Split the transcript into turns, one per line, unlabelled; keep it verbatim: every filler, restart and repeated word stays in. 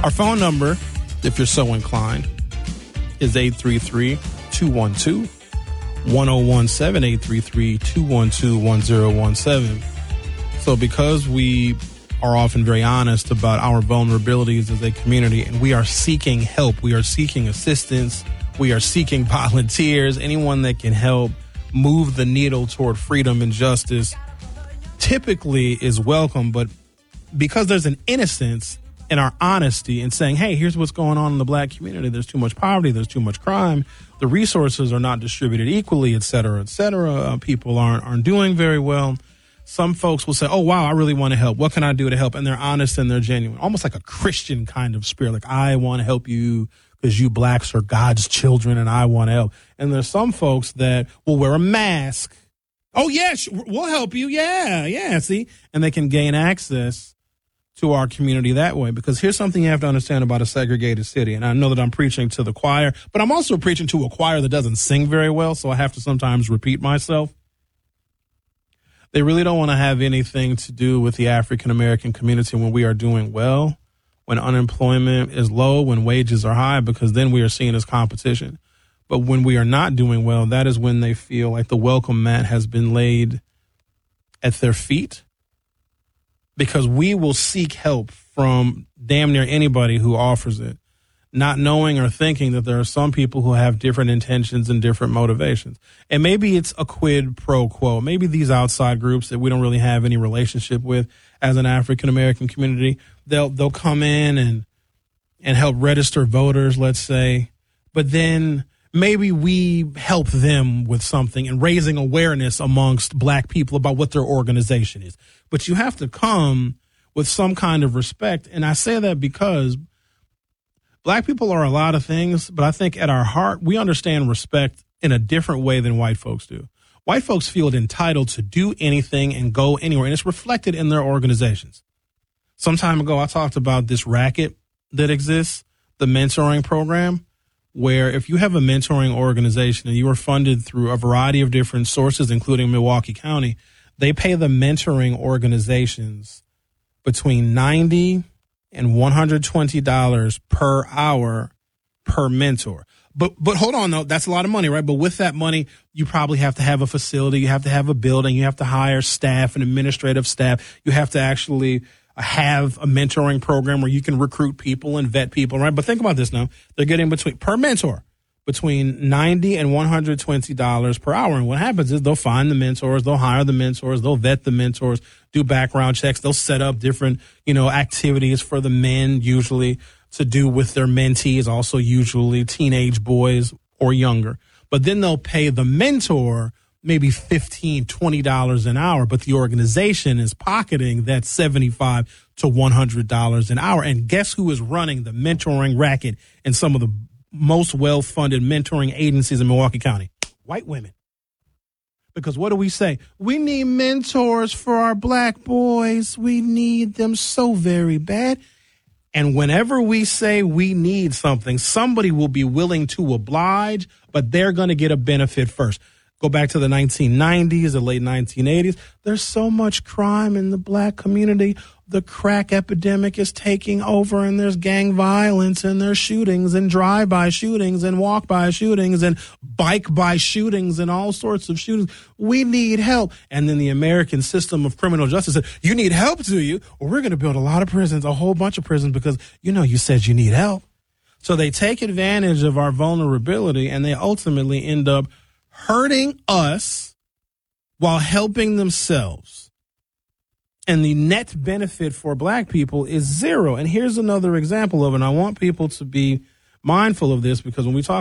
Our phone number, if you're so inclined, is eight three three, two one two, one oh one seven, eight three three, two one two, one oh one seven. So because we are often very honest about our vulnerabilities as a community, and we are seeking help, we are seeking assistance, we are seeking volunteers, anyone that can help move the needle toward freedom and justice typically is welcome. But because there's an innocence in our honesty in saying, hey, here's what's going on in the black community. There's too much poverty. There's too much crime. The resources are not distributed equally, et cetera, et cetera. Uh, people aren't, aren't doing very well. Some folks will say, oh, wow, I really want to help. What can I do to help? And they're honest and they're genuine, almost like a Christian kind of spirit. Like, I want to help you because you blacks are God's children and I want to help. And there's some folks that will wear a mask. Oh, yes, we'll help you. Yeah, yeah, see? And they can gain access to our community that way. Because here's something you have to understand about a segregated city. And I know that I'm preaching to the choir, but I'm also preaching to a choir that doesn't sing very well, so I have to sometimes repeat myself. They really don't want to have anything to do with the African-American community when we are doing well, when unemployment is low, when wages are high, because then we are seen as competition. But when we are not doing well, that is when they feel like the welcome mat has been laid at their feet, because we will seek help from damn near anybody who offers it, not knowing or thinking that there are some people who have different intentions and different motivations. And maybe it's a quid pro quo. Maybe these outside groups that we don't really have any relationship with as an African-American community, they'll they'll come in and and help register voters, let's say, but then maybe we help them with something and raising awareness amongst black people about what their organization is. But you have to come with some kind of respect. And I say that because black people are a lot of things, but I think at our heart, we understand respect in a different way than white folks do. White folks feel entitled to do anything and go anywhere, and it's reflected in their organizations. Some time ago, I talked about this racket that exists, the mentoring program, where if you have a mentoring organization and you are funded through a variety of different sources, including Milwaukee County, they pay the mentoring organizations between ninety dollars and one hundred twenty dollars per hour per mentor. But but hold on, though. That's a lot of money, right? But with that money, you probably have to have a facility. You have to have a building. You have to hire staff and administrative staff. You have to actually have a mentoring program where you can recruit people and vet people, right? But think about this now. They're getting between per mentor between ninety dollars and one hundred twenty dollars per hour. And what happens is they'll find the mentors, they'll hire the mentors, they'll vet the mentors, do background checks. They'll set up different, you know, activities for the men usually to do with their mentees, also usually teenage boys or younger. But then they'll pay the mentor maybe fifteen dollars, twenty dollars an hour, but the organization is pocketing that seventy-five to one hundred dollars an hour. And guess who is running the mentoring racket in some of the most well-funded mentoring agencies in Milwaukee County? White women. Because what do we say? We need mentors for our black boys. We need them so very bad. And whenever we say we need something, somebody will be willing to oblige, but they're going to get a benefit first. Go back to the nineteen nineties, the late nineteen eighties. There's so much crime in the black community. The crack epidemic is taking over, and there's gang violence, and there's shootings and drive-by shootings and walk-by shootings and bike-by shootings and all sorts of shootings. We need help. And then the American system of criminal justice said, you need help, do you? Well, we're going to build a lot of prisons, a whole bunch of prisons, because, you know, you said you need help. So they take advantage of our vulnerability, and they ultimately end up hurting us while helping themselves. And the net benefit for black people is zero. And here's another example of it. And I want people to be mindful of this, because when we talk